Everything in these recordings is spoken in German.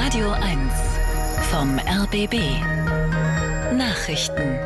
Radio 1 vom RBB Nachrichten.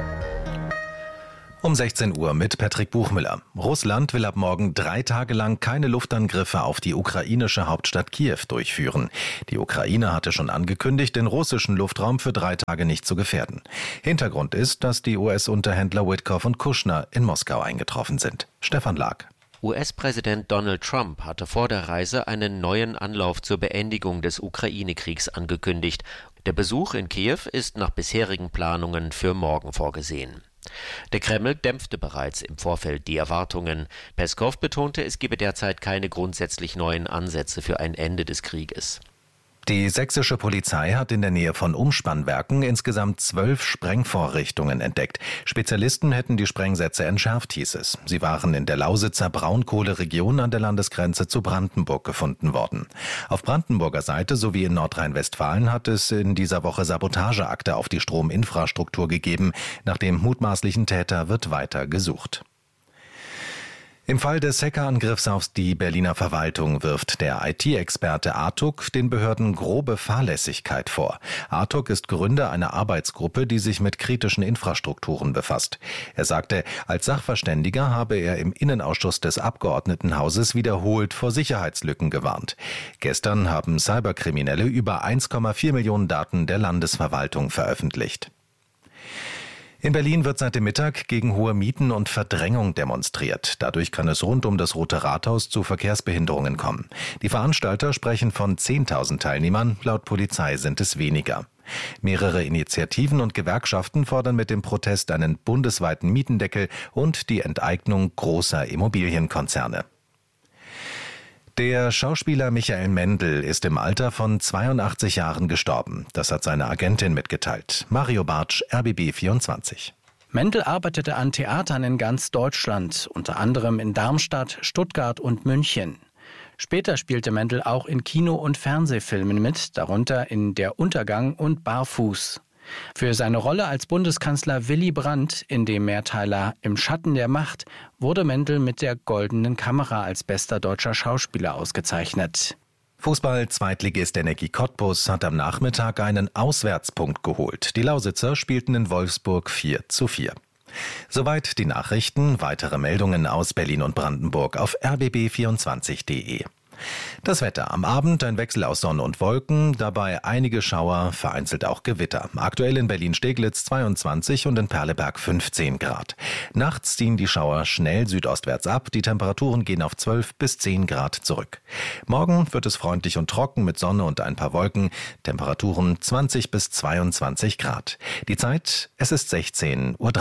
Um 16 Uhr mit Patrick Buchmüller. Russland will ab morgen 3 Tage lang keine Luftangriffe auf die ukrainische Hauptstadt Kiew durchführen. Die Ukraine hatte schon angekündigt, den russischen Luftraum für 3 Tage nicht zu gefährden. Hintergrund ist, dass die US-Unterhändler Witkoff und Kushner in Moskau eingetroffen sind. Stefan Lag. US-Präsident Donald Trump hatte vor der Reise einen neuen Anlauf zur Beendigung des Ukraine-Kriegs angekündigt. Der Besuch in Kiew ist nach bisherigen Planungen für morgen vorgesehen. Der Kreml dämpfte bereits im Vorfeld die Erwartungen. Peskow betonte, es gebe derzeit keine grundsätzlich neuen Ansätze für ein Ende des Krieges. Die sächsische Polizei hat in der Nähe von Umspannwerken insgesamt 12 Sprengvorrichtungen entdeckt. Spezialisten hätten die Sprengsätze entschärft, hieß es. Sie waren in der Lausitzer Braunkohleregion an der Landesgrenze zu Brandenburg gefunden worden. Auf Brandenburger Seite sowie in Nordrhein-Westfalen hat es in dieser Woche Sabotageakte auf die Strominfrastruktur gegeben. Nach dem mutmaßlichen Täter wird weiter gesucht. Im Fall des Hackerangriffs auf die Berliner Verwaltung wirft der IT-Experte Artuk den Behörden grobe Fahrlässigkeit vor. Artuk ist Gründer einer Arbeitsgruppe, die sich mit kritischen Infrastrukturen befasst. Er sagte, als Sachverständiger habe er im Innenausschuss des Abgeordnetenhauses wiederholt vor Sicherheitslücken gewarnt. Gestern haben Cyberkriminelle über 1,4 Millionen Daten der Landesverwaltung veröffentlicht. In Berlin wird seit dem Mittag gegen hohe Mieten und Verdrängung demonstriert. Dadurch kann es rund um das Rote Rathaus zu Verkehrsbehinderungen kommen. Die Veranstalter sprechen von 10.000 Teilnehmern, laut Polizei sind es weniger. Mehrere Initiativen und Gewerkschaften fordern mit dem Protest einen bundesweiten Mietendeckel und die Enteignung großer Immobilienkonzerne. Der Schauspieler Michael Mendl ist im Alter von 82 Jahren gestorben. Das hat seine Agentin mitgeteilt. Mario Bartsch, RBB 24. Mendl arbeitete an Theatern in ganz Deutschland, unter anderem in Darmstadt, Stuttgart und München. Später spielte Mendl auch in Kino- und Fernsehfilmen mit, darunter in Der Untergang und Barfuß. Für seine Rolle als Bundeskanzler Willy Brandt in dem Mehrteiler Im Schatten der Macht wurde Mendl mit der Goldenen Kamera als bester deutscher Schauspieler ausgezeichnet. Fußball-Zweitligist Energie Cottbus hat am Nachmittag einen Auswärtspunkt geholt. Die Lausitzer spielten in Wolfsburg 4:4. Soweit die Nachrichten. Weitere Meldungen aus Berlin und Brandenburg auf rbb24.de. Das Wetter. Am Abend ein Wechsel aus Sonne und Wolken, dabei einige Schauer, vereinzelt auch Gewitter. Aktuell in Berlin-Steglitz 22 und in Perleberg 15 Grad. Nachts ziehen die Schauer schnell südostwärts ab, die Temperaturen gehen auf 12 bis 10 Grad zurück. Morgen wird es freundlich und trocken mit Sonne und ein paar Wolken, Temperaturen 20 bis 22 Grad. Die Zeit, es ist 16:03 Uhr.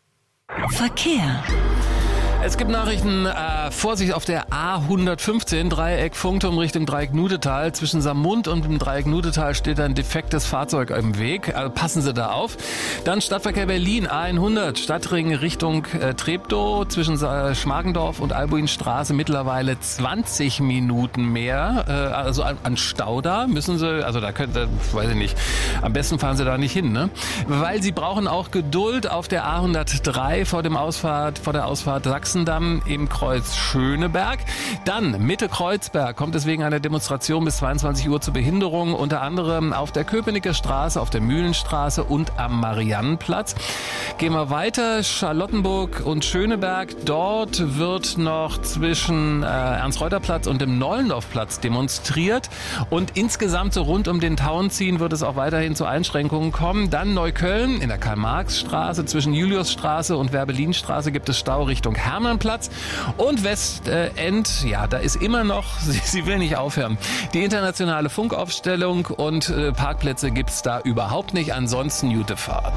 Verkehr. Es gibt Nachrichten, Vorsicht auf der A115, Dreieck Funkturm Richtung Dreieck Nudetal. Zwischen Saarmund und dem Dreieck Nudetal steht ein defektes Fahrzeug im Weg. Also passen Sie da auf. Dann Stadtverkehr Berlin, A100, Stadtring Richtung Treptow. Zwischen Schmargendorf und Albuinstraße mittlerweile 20 Minuten mehr. Also an Stau da müssen Sie, also da weiß ich nicht, am besten fahren Sie da nicht hin, ne? Weil Sie brauchen auch Geduld auf der A103 vor der Ausfahrt Sachsendamm im Kreuz Schöneberg. Dann Mitte Kreuzberg kommt es wegen einer Demonstration bis 22 Uhr zu Behinderungen, unter anderem auf der Köpenicker Straße, auf der Mühlenstraße und am Mariannenplatz. Gehen wir weiter, Charlottenburg und Schöneberg. Dort wird noch zwischen Ernst-Reuter-Platz und dem Nollendorf-Platz demonstriert. Und insgesamt so rund um den Tauenziehen wird es auch weiterhin zu Einschränkungen kommen. Dann Neukölln in der Karl-Marx-Straße, zwischen Juliusstraße und Werbelinstraße gibt es Stau Richtung Hermannplatz. Und Westend, ja, da ist immer noch, sie will nicht aufhören, die internationale Funkaufstellung und Parkplätze gibt's da überhaupt nicht. Ansonsten gute Fahrt.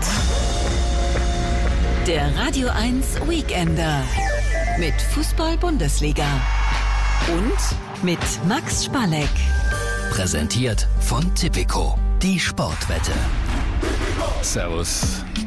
Der Radio 1 Weekender mit Fußball-Bundesliga und mit Max Spalek. Präsentiert von Tipico, die Sportwette. Servus.